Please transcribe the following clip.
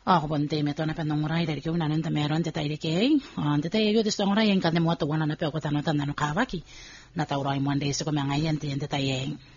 Ako bonte me to na penong rai dari ko nanon ta meron ta tai ke ta tai yo dis tong rai en kan mo to wana na pe ko tanong tan no kawaki na taurai mo ande so ko mangayen te ta tai